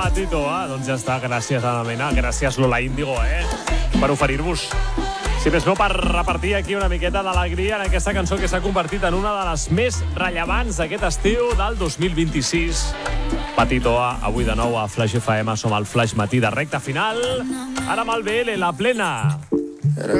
Patito, doncs ja està, gràcies a la Mena, gràcies Lola Índigo, per oferir-vos, si més no, per repartir aquí una miqueta d'alegria en aquesta cançó que s'ha convertit en una de les més rellevants d'aquest estiu del 2026. Patito, avui de nou a Flash FM, som al Flash Matí de recta final, ara amb el BL, la plena.